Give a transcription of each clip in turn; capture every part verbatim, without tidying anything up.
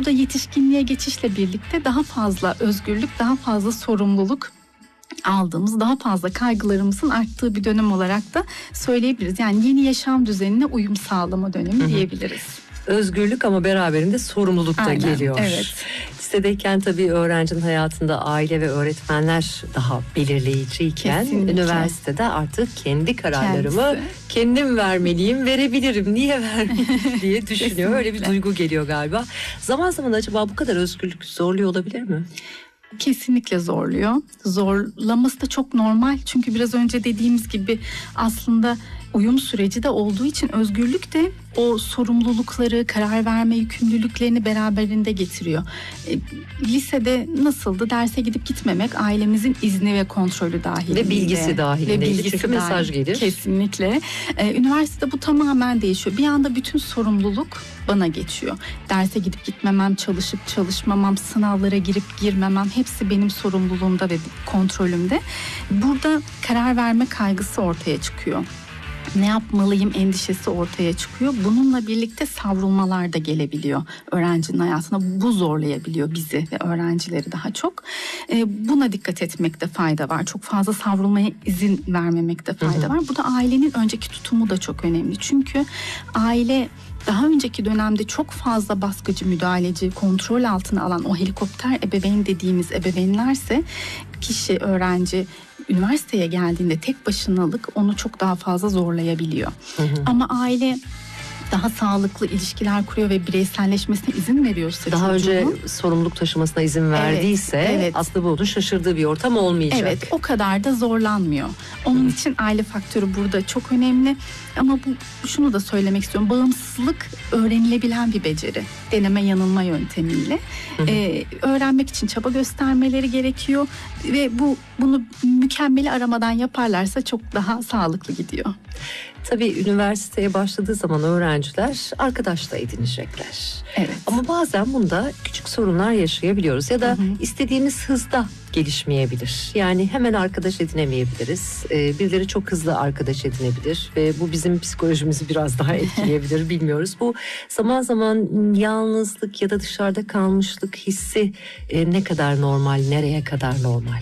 burada yetişkinliğe geçişle birlikte daha fazla özgürlük, daha fazla sorumluluk aldığımız, daha fazla kaygılarımızın arttığı bir dönem olarak da söyleyebiliriz. Yani yeni yaşam düzenine uyum sağlama dönemi Hı-hı. diyebiliriz. Özgürlük ama beraberinde sorumluluk da Aynen, geliyor. Evet. Lisedeyken tabii öğrencinin hayatında aile ve öğretmenler daha belirleyiciyken Kesinlikle. Üniversitede artık kendi kararlarımı Kendisi. kendim vermeliyim, verebilirim, niye vermeyeyim diye düşünüyor. Öyle bir duygu geliyor galiba. Zaman zaman acaba bu kadar özgürlük zorluyor olabilir mi? Kesinlikle zorluyor. Zorlaması da çok normal. Çünkü biraz önce dediğimiz gibi aslında uyum süreci de olduğu için özgürlük de o sorumlulukları, karar verme yükümlülüklerini beraberinde getiriyor. E, lisede nasıldı? Derse gidip gitmemek ailemizin izni ve kontrolü dahilinde. Ve bilgisi dahilinde. Ve bilgisi Çünkü dahil. mesaj gelir. Kesinlikle. E, üniversitede bu tamamen değişiyor. Bir anda bütün sorumluluk bana geçiyor. Derse gidip gitmemem, çalışıp çalışmamam, sınavlara girip girmemem hepsi benim sorumluluğumda ve kontrolümde. Burada karar verme kaygısı ortaya çıkıyor. Ne yapmalıyım endişesi ortaya çıkıyor. Bununla birlikte savrulmalar da gelebiliyor öğrencinin hayatına. Bu zorlayabiliyor bizi ve öğrencileri daha çok. E, buna dikkat etmekte fayda var. Çok fazla savrulmaya izin vermemekte fayda var. Burada ailenin önceki tutumu da çok önemli. Çünkü aile daha önceki dönemde çok fazla baskıcı, müdahaleci, kontrol altına alan o helikopter ebeveyn dediğimiz ebeveynlerse kişi, öğrenci üniversiteye geldiğinde tek başınalık onu çok daha fazla zorlayabiliyor. Hı hı. Ama aile daha sağlıklı ilişkiler kuruyor ve bireyselleşmesine izin veriyorsa daha çocuğun, önce sorumluluk taşımasına izin verdiyse evet, evet. aslında bu onun şaşırdığı bir ortam olmayacak. Evet, o kadar da zorlanmıyor. Onun Hı. için aile faktörü burada çok önemli. Ama bu şunu da söylemek istiyorum. Bağımsızlık öğrenilebilen bir beceri. Deneme yanılma yöntemiyle. Ee, öğrenmek için çaba göstermeleri gerekiyor ve bu bunu mükemmeli aramadan yaparlarsa çok daha sağlıklı gidiyor. Tabii üniversiteye başladığı zaman öğrenciler arkadaş da edinecekler. Evet. Ama bazen bunda küçük sorunlar yaşayabiliyoruz ya da hı hı. istediğimiz hızda gelişmeyebilir. Yani hemen arkadaş edinemeyebiliriz. Ee, birileri çok hızlı arkadaş edinebilir ve bu bizim psikolojimizi biraz daha etkileyebilir, bilmiyoruz. Bu zaman zaman yalnızlık ya da dışarıda kalmışlık hissi e, ne kadar normal, nereye kadar normal?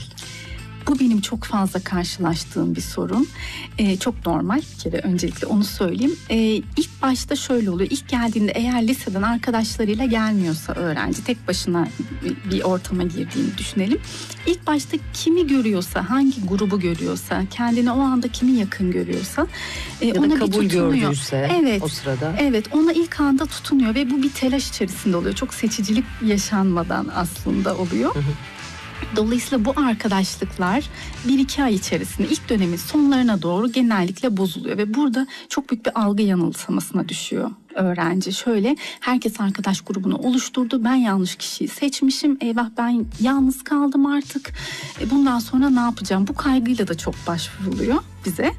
Bu benim çok fazla karşılaştığım bir sorun. Ee, çok normal bir kere, öncelikle onu söyleyeyim. Ee, ilk başta şöyle oluyor. İlk geldiğinde eğer liseden arkadaşlarıyla gelmiyorsa öğrenci, tek başına bir ortama girdiğini düşünelim. İlk başta kimi görüyorsa, hangi grubu görüyorsa, kendine o anda kimi yakın görüyorsa e, ya da ona kabul bir tutunuyor. gördüyse evet, o sırada. Evet, ona ilk anda tutunuyor ve bu bir telaş içerisinde oluyor. Çok seçicilik yaşanmadan aslında oluyor. Hı hı. Dolayısıyla bu arkadaşlıklar bir iki ay içerisinde ilk dönemin sonlarına doğru genellikle bozuluyor ve burada çok büyük bir algı yanılsamasına düşüyor öğrenci. Şöyle, herkes arkadaş grubunu oluşturdu, ben yanlış kişiyi seçmişim, eyvah ben yalnız kaldım artık, e bundan sonra ne yapacağım? Bu kaygıyla da çok başvuruluyor bize.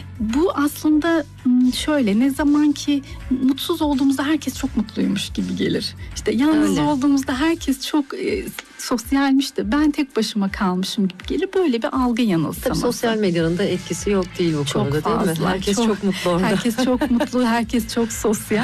Bu aslında şöyle, ne zaman ki mutsuz olduğumuzda herkes çok mutluymuş gibi gelir. İşte yalnız Öyle. olduğumuzda herkes çok e, sosyalmiş de ben tek başıma kalmışım gibi gelir. Böyle bir algı yanılsaması. Tabii sosyal medyanın da etkisi yok değil bu çok konuda fazla, değil mi? Herkes çok, çok mutlu orada. Herkes çok mutlu, herkes çok sosyal.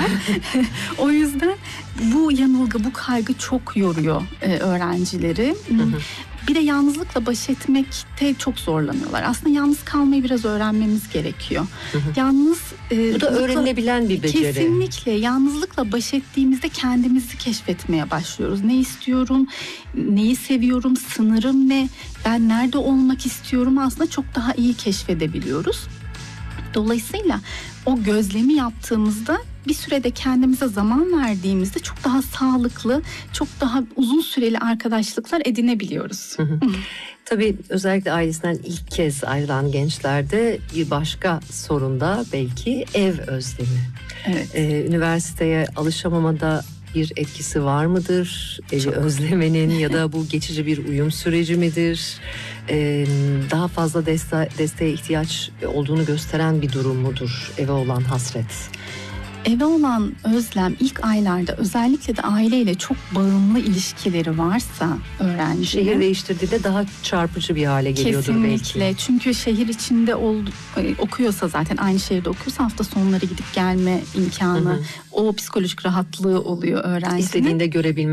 O yüzden bu yanılgı, bu kaygı çok yoruyor e, öğrencileri. Hı hı. Bir de yalnızlıkla baş etmekte çok zorlanıyorlar. Aslında yalnız kalmayı biraz öğrenmemiz gerekiyor. Hı hı. Yalnız e, bu da öğrenilebilen bir beceri. Kesinlikle. Yalnızlıkla baş ettiğimizde kendimizi keşfetmeye başlıyoruz. Ne istiyorum? Neyi seviyorum? Sınırım ne? Ben nerede olmak istiyorum? Aslında çok daha iyi keşfedebiliyoruz. Dolayısıyla o gözlemi yaptığımızda, bir sürede kendimize zaman verdiğimizde çok daha sağlıklı, çok daha uzun süreli arkadaşlıklar edinebiliyoruz. Hı hı. Tabii özellikle ailesinden ilk kez ayrılan gençlerde bir başka sorun da belki ev özlemi. Evet. Ee, üniversiteye alışamamada bir etkisi var mıdır? Evi özlemenin ya da bu geçici bir uyum süreci midir? Ee, daha fazla deste- desteğe ihtiyaç olduğunu gösteren bir durum mudur eve olan hasret? Eve olan özlem ilk aylarda, özellikle de aileyle çok bağımlı ilişkileri varsa öğrenci, şehir değiştirdiğinde daha çarpıcı bir hale geliyordur kesinlikle. belki. Kesinlikle. Çünkü şehir içinde ol, okuyorsa, zaten aynı şehirde okuyorsa hafta sonları gidip gelme imkanı, hı hı. o psikolojik rahatlığı oluyor öğrencinin. İstediğinde görebilme